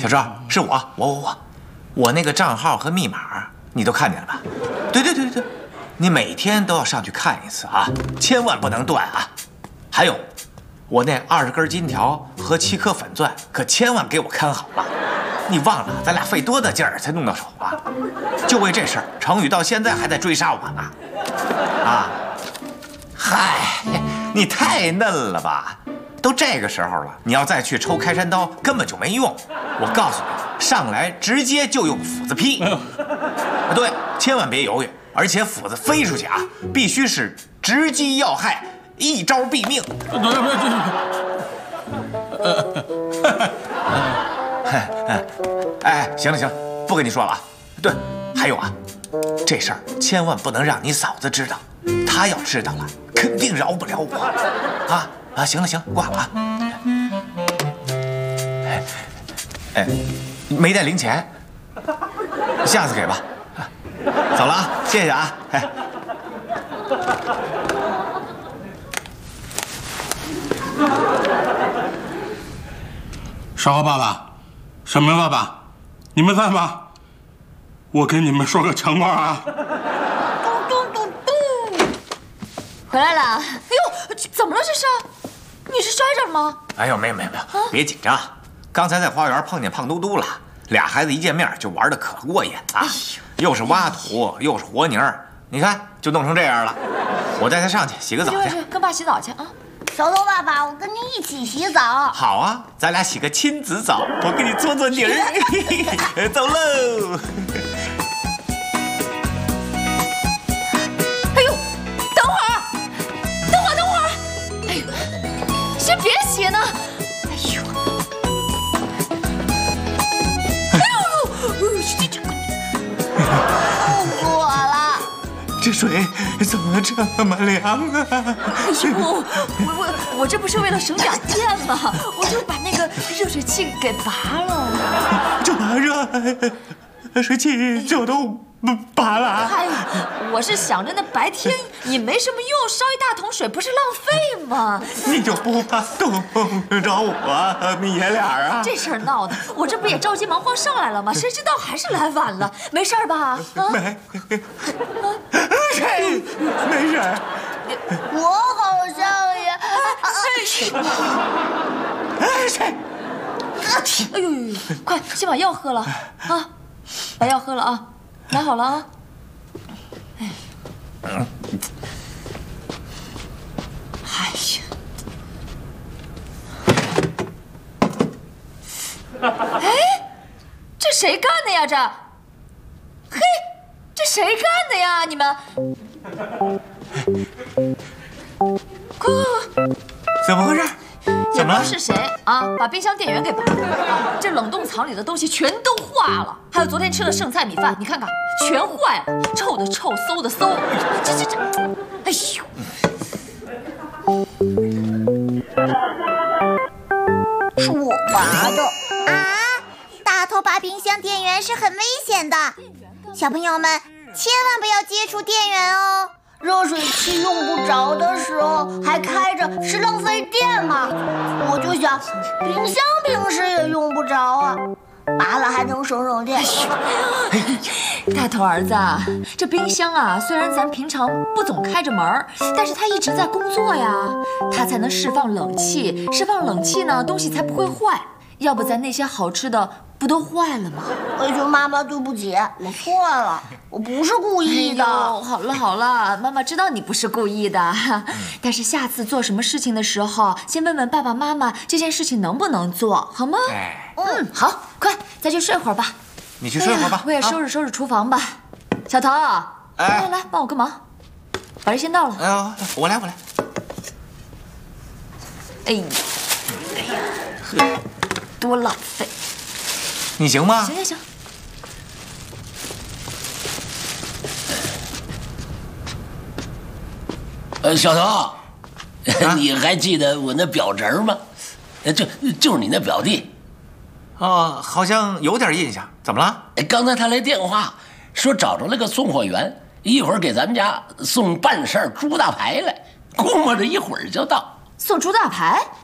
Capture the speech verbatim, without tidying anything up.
小赵，是我，我我我，我那个账号和密码你都看见了吧？对对对对对，你每天都要上去看一次啊，千万不能断啊！还有，我那二十根金条和七颗粉钻，可千万给我看好了。你忘了咱俩费多大劲儿才弄到手啊？就为这事儿，程宇到现在还在追杀我呢。啊，嗨，你太嫩了吧！都这个时候了，你要再去抽开山刀，根本就没用。我告诉你，上来直接就用斧子劈。对，千万别犹豫，而且斧子飞出去啊，必须是直击要害，一招毙命。哎，行了行了，不跟你说了啊。对，还有啊，这事儿千万不能让你嫂子知道，她要知道了，肯定饶不了我。啊啊，行了行了，挂了啊。哎哎，没带零钱，下次给吧。走了啊，谢谢啊。哎。 少华爸爸，小明爸爸，你们在吗？我跟你们说个情况啊。 咚咚咚咚，回来了。哎呦，怎么了这是？你是摔着了吗？ 哎呦，没有没有没有，别紧张。刚才在花园碰见胖嘟嘟了，俩孩子一见面就玩得可过瘾了，又是挖土又是和泥儿，你看就弄成这样了。我带他上去洗个澡去， 跟爸洗澡去啊。 小头爸爸，我跟你一起洗澡。 好啊，咱俩洗个亲子澡，我给你搓搓泥儿。走喽。 哎呦，等会儿，等会儿，等会儿。哎呦，先别洗呢。哎呦，哎呦，这这痛过了。 这水怎么这么凉啊？ 哎呦，我我我这不是为了省点电吗？我就把那个热水器给拔了。 就把热水器就都拔了。 哎，我是想着那白天也没什么用，烧一大桶水不是浪费吗？ 你就不怕冻着我们爷俩啊？ 这事儿闹的，我这不也着急忙慌上来了吗？谁知道还是来晚了，没事吧？啊， 没，谁没事？ 我好像也…… 哎，谁？ 哎呦呦呦！快，先把药喝了啊！把药喝了啊！拿好了啊！哎，哎呀！哎，这谁干的呀？这，嘿，这谁干的呀？你们，快快快！ 怎么回事？ 也不知道是谁啊，把冰箱电源给拔了啊！这冷冻藏里的东西全都化了，还有昨天吃的剩菜米饭，你看看，全坏了，臭的臭，馊的馊，这这这，哎呦！ 是我拔的啊！大头拔冰箱电源是很危险的，小朋友们千万不要接触电源哦。热水器用不着的时候还开着，是浪费电嘛。我就想，冰箱平时也用不着啊，拔了还能省省电。 大头儿子，这冰箱啊，虽然咱平常不总开着门，但是它一直在工作呀，它才能释放冷气，释放冷气呢，东西才不会坏。要不咱那些好吃的不都坏了吗？ 慧君妈妈，对不起，我错了，我不是故意的。 哎、好了好了，妈妈知道你不是故意的，但是下次做什么事情的时候，先问问爸爸妈妈这件事情能不能做，好吗？ 哎， 嗯，好，快再去睡会儿吧。 你去睡会儿吧， 哎、我也收拾收拾厨房吧。小头， 哎， 来来，帮我个忙，把这先倒了。 哎呦，我来我来。 哎呀，哎呀，呵，多浪费。 你行吗？ 行行行。 呃，小头，啊、你还记得我那表侄吗？就就是你那表弟。 哦，好像有点印象。怎么了？ 刚才他来电话说找着了个送货员，一会儿给咱们家送半扇猪大排来，估摸着一会儿就到。 送猪大排？